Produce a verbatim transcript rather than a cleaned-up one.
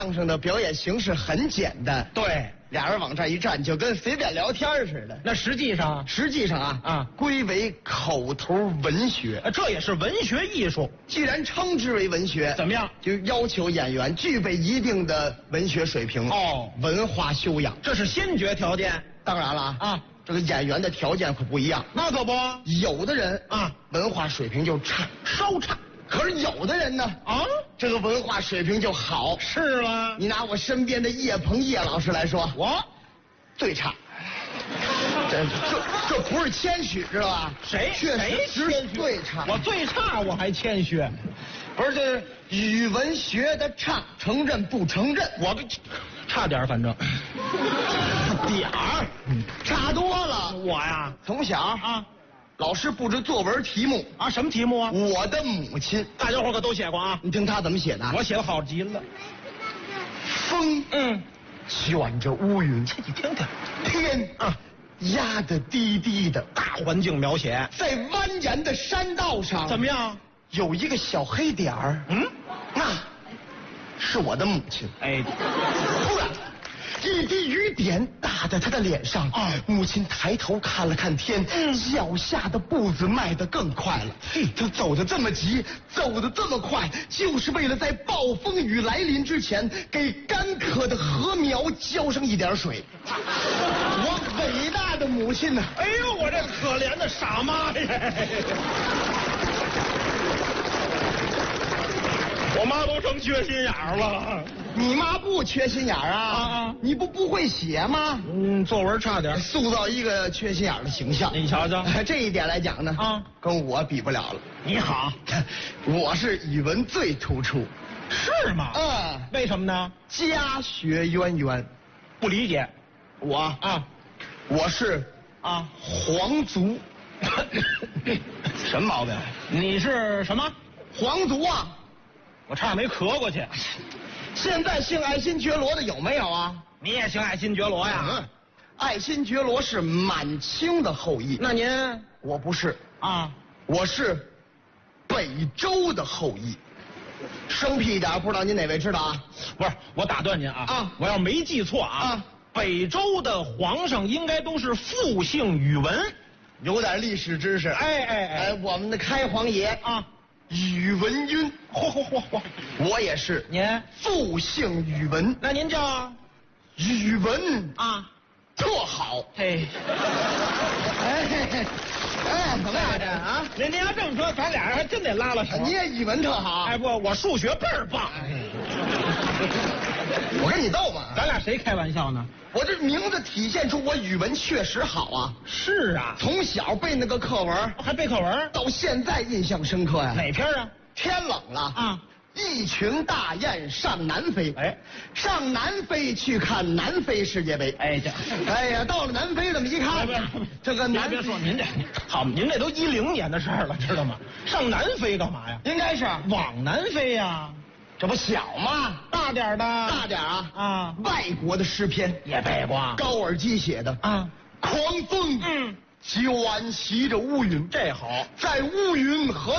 相声的表演形式很简单， 对， 俩人往这一站，就跟随便聊天似的。 那实际上， 实际上啊啊， 归为口头文学， 这也是文学艺术。 既然称之为文学， 怎么样？ 就要求演员具备一定的文学水平哦， 文化修养， 这是先决条件。 当然了啊， 这个演员的条件可不一样。 那可不， 有的人啊， 文化水平就差， 稍差。 可是有的人呢， 啊， 这个文化水平就好。 是吗？ 你拿我身边的叶鹏叶老师来说， 我最差。这这这不是谦虚，知道吧？ 谁确谁实谦虚？ 最差。 我最差，我还谦虚。 不是这语文学的差，承认不承认？ 我差点，反正点儿差多了。 我呀， 从小啊， 老师布置作文题目啊，什么题目啊？ 我的母亲， 大家伙可都写过啊。 你听他怎么写的？ 我写的好极了。 风， 嗯， 卷着乌云， 这你听听， 天啊， 压得低低的， 大环境描写， 在蜿蜒的山道上， 怎么样？ 有一个小黑点儿， 嗯， 那是我的母亲。 哎， 突然，一滴雨点打在他的脸上。 啊， 母亲抬头看了看天， 嗯， 脚下的步子迈得更快了。 嘿， 他走得这么急，走得这么快，就是为了在暴风雨来临之前，给干渴的禾苗浇上一点水。我伟大的母亲呢？ 哎呦，我这可怜的傻妈呀！我妈都成缺心眼儿了。 你妈不缺心眼儿啊？ 啊啊！ 你不不会写吗？ 嗯，作文差点， 塑造一个缺心眼儿的形象。 你瞧瞧， 这一点来讲呢， 啊， 跟我比不了了。 你好， 我是语文最突出。 是吗？ 嗯， 为什么呢？ 家学渊源。 不理解。 我啊， 我是啊， 皇族。什么毛病？ 你是什么？ 皇族啊！ 我差点没咳过去。 现在姓爱新觉罗的有没有啊？ 你也姓爱新觉罗呀？ 嗯，爱新觉罗是满清的后裔。 那您我不是啊？ 我是北周的后裔。生僻一点，不知道您哪位知道啊？ 不是，我打断您啊！ 啊， 我要没记错啊， 啊北周的皇上应该都是复姓宇文。 有点历史知识。 哎哎哎， 哎我们的开皇爷啊， 宇文赟。 嚯嚯嚯嚯！ 我也是。 您复姓宇文。 那您叫语文啊？ 特好。 嘿， 哎哎，怎么样这啊？ 您您要这么说，咱俩人还真得拉拉手。 你也语文特好。 哎不，我数学倍儿棒。 我跟你斗嘛， 咱俩谁开玩笑呢？ 我这名字体现出我语文确实好啊。 是啊， 从小背那个课文， 还背课文， 到现在印象深刻呀。 哪篇啊？ 天冷了啊， 一群大雁上南飞。 哎， 上南非去看南非世界杯。 哎这， 哎呀，到了南非这么一看，这个南别说您这好，您这都一零年的事儿了，知道吗？上南非干嘛呀？ 应该是往南飞呀， 这不小吗？ 大点儿的， 大点儿啊啊， 外国的诗篇也背过， 高尔基写的啊， 狂风嗯， 卷袭着乌云， 这好， 在乌云和